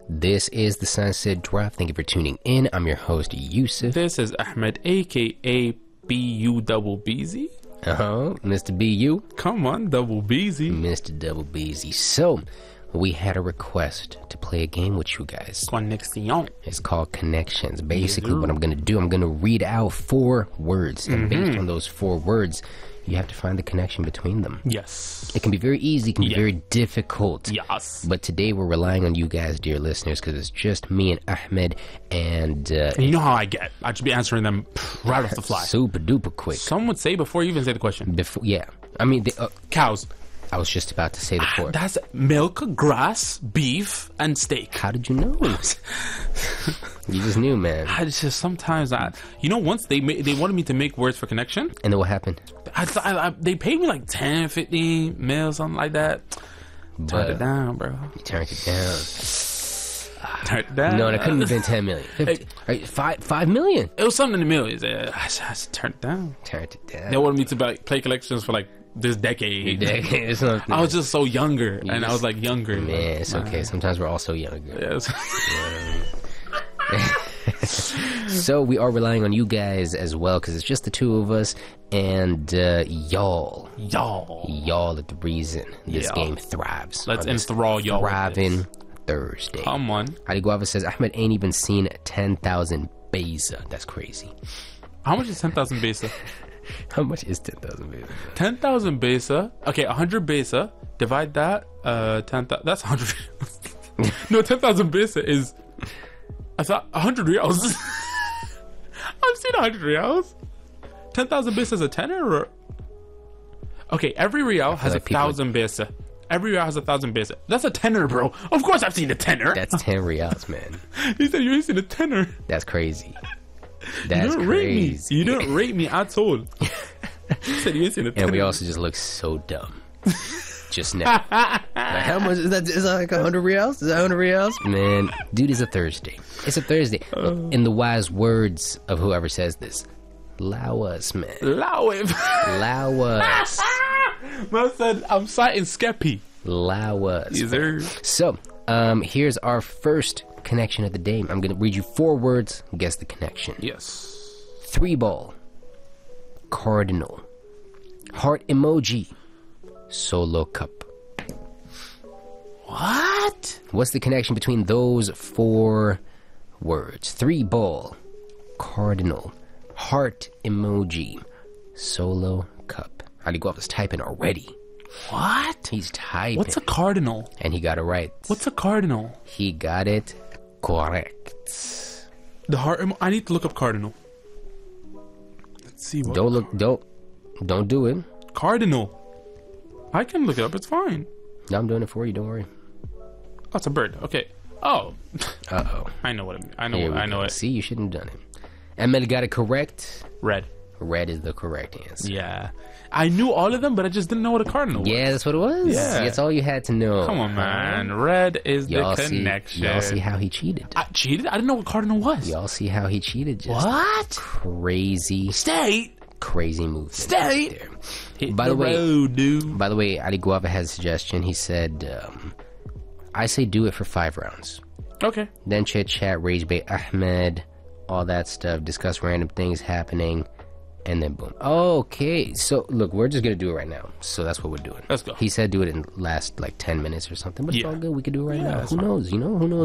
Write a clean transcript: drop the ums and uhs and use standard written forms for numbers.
This is the Sunset Drop. Thank you for tuning in. I'm your host, Yusuf. This is Ahmed, aka BU Double BZ. Mr. BU. Come on, Double BZ. Mr. Double BZ. So, we had a request to play a game with you guys. Connexion. It's called Connections. Basically, what I'm going to do, I'm going to read out 4 words. And based on those 4 words, you have to find the connection between them. Yes. It can be very easy, it can be very difficult. Yes. But today we're relying on you guys, dear listeners, because it's just me and Ahmed, and you know how I get. I should be answering them right off the fly. Super duper quick. Some would say before you even say the question. I mean, cows. I was just about to say the 4. That's milk, grass, beef, and steak. How did you know? You just knew, man. I just sometimes once they wanted me to make words for connection. And then what happened? They paid me like 10, 15 mil, something like that. Turned it down, bro. You turned it down. Turned it down. No, that couldn't have been 10 million. 5 million. It was something in the millions. I just turned it down. Turned it down. They wanted me to play collections for like this decade. I was just so younger, and I was like younger. Man, it's okay. Sometimes we're also younger. Yes. So we are relying on you guys as well, because it's just the 2 of us, and y'all are the reason this game thrives. Let's enthrall y'all. Thriving Thursday. Come on. Ali Guava says Ahmed ain't even seen 10,000 Beza. That's crazy. How much is 10,000 Beza? How much is 10,000 Beza? 10,000 Beza. Okay, 100 Beza. Divide that. 10,000. That's 100. No, 10,000 Beza is. I thought 100 reals. I've seen 100 reals. 10,000 Beza is a tenner, or? Okay, every real has 1,000 Beza. Every real has 1,000 Beza. That's a tenner, bro. Of course I've seen a tenner. That's 10 reals, man. He said you ain't seen a tenner. That's crazy. That's you crazy. You didn't rate me at all. You said you ain't seen a tenner. And we also just look so dumb. Just now. Like, how much is that? Is that like 100 reals? Is that 100 reals? Man, dude, it's a Thursday. It's a Thursday. In the wise words of whoever says this, allow us, man. Allow him. Allow us. Man said, I'm citing Skeppy. Allow us. Yes, sir. So, here's our first connection of the day. I'm going to read you 4 words. Guess the connection. Yes. 3 ball. Cardinal. Heart emoji. Solo cup. What? What's the connection between those 4 words? 3 ball. Cardinal. Heart emoji. Solo cup. Ali Guava's typing already. What? He's typing. What's a cardinal? And he got it right. What's a cardinal? He got it correct. The heart. I need to look up cardinal. Let's see what. Don't do it. Cardinal. I can look it up. It's fine. No, I'm doing it for you. Don't worry. Oh, it's a bird. Okay. Oh. Uh-oh. I know what it means. I know it. See, you shouldn't have done it. Emil got it correct. Red. Red is the correct answer. Yeah. I knew all of them, but I just didn't know what a cardinal was. Yeah, that's what it was. Yeah. That's all you had to know. Come on, man. Red is the connection. Y'all see how he cheated. I cheated? I didn't know what cardinal was. Y'all see how he cheated. Just what? Crazy. State. Crazy movement. State. Right by the way, Ali Guava has a suggestion. He said, I say do it for 5 rounds. Okay. Then chit chat, rage bait Ahmed, all that stuff, discuss random things happening, and then boom. Okay, so look, we're just gonna do it right now. So that's what we're doing. Let's go. He said do it in last like 10 minutes or something, but it's all good. We could do it right now. Who fine. knows? Who knows